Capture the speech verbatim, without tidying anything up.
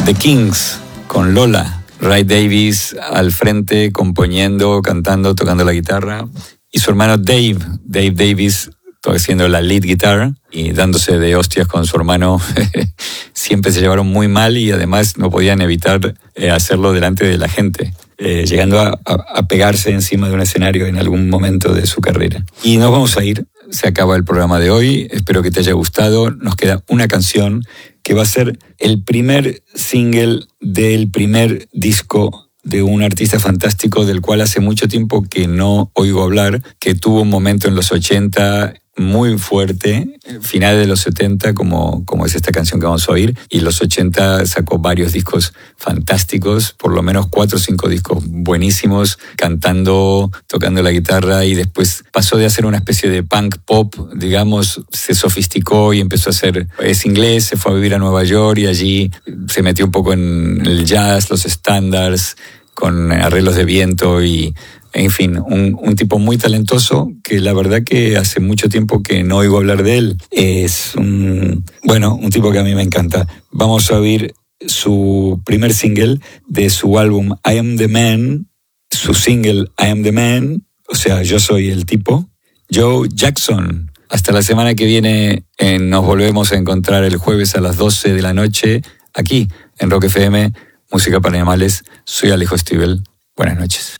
The Kings con Lola. Ray Davies al frente, componiendo, cantando, tocando la guitarra. Y su hermano Dave, Dave Davies, haciendo la lead guitar y dándose de hostias con su hermano. Siempre se llevaron muy mal y además no podían evitar eh, hacerlo delante de la gente, eh, llegando a, a, a pegarse encima de un escenario en algún momento de su carrera. Y nos vamos a ir. Se acaba el programa de hoy. Espero que te haya gustado. Nos queda una canción que va a ser el primer single del primer disco de un artista fantástico del cual hace mucho tiempo que no oigo hablar, que tuvo un momento en los ochenta muy fuerte, finales de los setenta, como, como es esta canción que vamos a oír, y los ochenta sacó varios discos fantásticos, por lo menos cuatro o cinco discos buenísimos, cantando, tocando la guitarra, y después pasó de hacer una especie de punk pop, digamos, se sofisticó y empezó a hacer, es inglés, se fue a vivir a Nueva York y allí se metió un poco en el jazz, los estándares, con arreglos de viento y... En fin, un, un tipo muy talentoso que la verdad que hace mucho tiempo que no oigo hablar de él. Es un, bueno, un tipo que a mí me encanta. Vamos a oír su primer single de su álbum I Am The Man, su single I Am The Man, o sea, yo soy el tipo, Joe Jackson. Hasta la semana que viene eh, nos volvemos a encontrar el jueves a las doce de la noche aquí en Rock F M, Música para Animales. Soy Alejo Stivel. Buenas noches.